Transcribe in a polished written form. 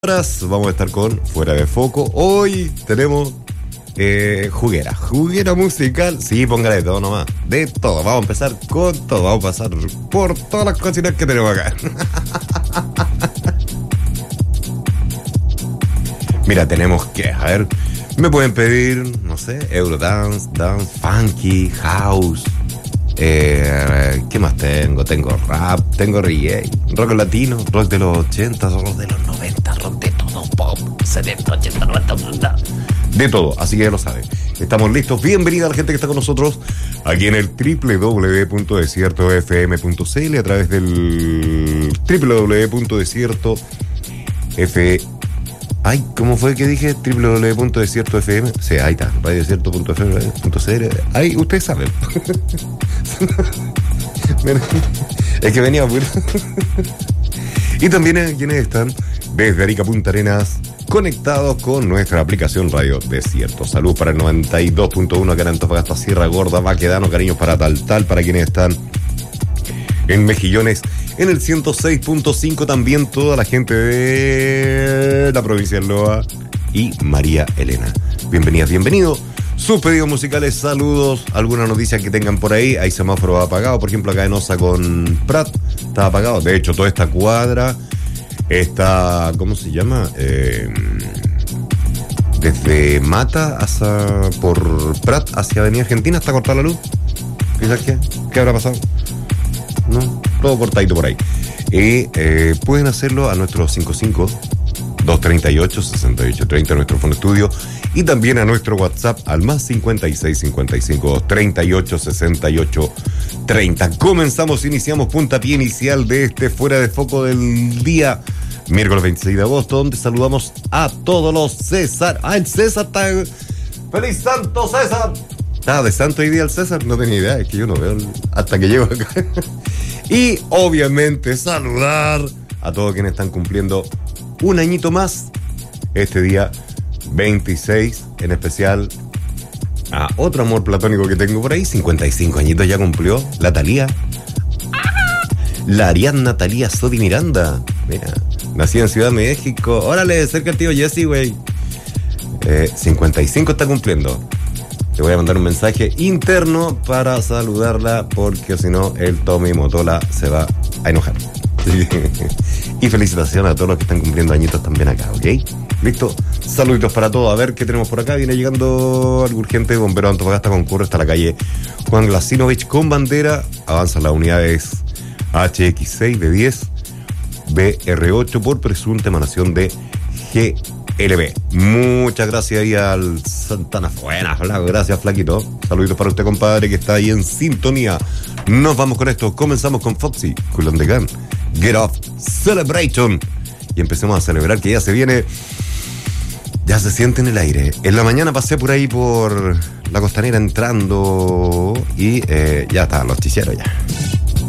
Horas vamos a estar con Fuera de Foco. Hoy tenemos juguera musical. Sí, póngale de todo nomás. De todo. Vamos a empezar con todo. Vamos a pasar por todas las cositas que tenemos acá. Mira, tenemos que, a ver, me pueden pedir, no sé, Eurodance, Dance, Funky, House. ¿Qué más tengo? Tengo rap, tengo reggae, rock latino, rock de los 80, rock de los 90, rock de todo, pop, 70, 80, 90, de todo, así que ya lo saben. Estamos listos. Bienvenida a la gente que está con nosotros aquí en el www.desiertofm.cl, a través del www.desiertofm. Ay, ¿cómo fue que dije? www.desiertofm. Sí, ahí está, radiodesierto.fm.cl. Ahí, ustedes saben. Es que venía bueno. Y también quienes están desde Arica, Punta Arenas, conectados con nuestra aplicación Radio Desierto. Salud para el 92.1 acá en Antofagasta, Sierra Gorda, Baquedano, cariños para Taltal, para quienes están en Mejillones, en el 106.5 también toda la gente de la provincia de Loa y María Elena. Bienvenidas, bienvenidos. Sus pedidos musicales, saludos, alguna noticia que tengan por ahí. Hay semáforo apagado, por ejemplo acá en Osa con Prat está apagado. De hecho, toda esta cuadra está, ¿cómo se llama? Desde Mata hasta por Prat hacia Avenida Argentina está cortada la luz. ¿Quizás qué habrá pasado? No, todo cortadito por ahí. Y pueden hacerlo a nuestro 55-238-6830, nuestro phone estudio, y también a nuestro WhatsApp al más 56-55-238-6830. Comenzamos, iniciamos puntapié inicial de este Fuera de Foco del día miércoles 26 de agosto, donde saludamos a todos los César. Ah, el César está... ¡Feliz Santo César! Ah, de santo hoy día el César, no tenía idea, es que yo no veo hasta que llego acá. Y obviamente saludar a todos quienes están cumpliendo un añito más este día 26, en especial a otro amor platónico que tengo por ahí, 55 añitos ya cumplió, la Thalía. La Ariadna Thalía Sodi Miranda, mira, nacida en Ciudad de México, órale, cerca el tío Jesse, güey. 55 está cumpliendo. Te voy a mandar un mensaje interno para saludarla, porque si no, el Tommy Motola se va a enojar. Y felicitaciones a todos los que están cumpliendo añitos también acá, ¿ok? ¿Listo? Saluditos para todos. A ver qué tenemos por acá. Viene llegando algo urgente. Bombero de Antofagasta concurre hasta la calle Juan Glasinovich con bandera. Avanzan las unidades HX6 de 10, BR8 por presunta emanación de GLB. Muchas gracias ahí al Santana. Buenas, gracias, flaquito. Saluditos para usted, compadre, que está ahí en sintonía. Nos vamos con esto. Comenzamos con Foxy, Cool and the Gun, Get Off Celebration. Y empecemos a celebrar que ya se viene. Ya se siente en el aire. En la mañana pasé por ahí por la Costanera entrando y ya estaban los chicheros ya.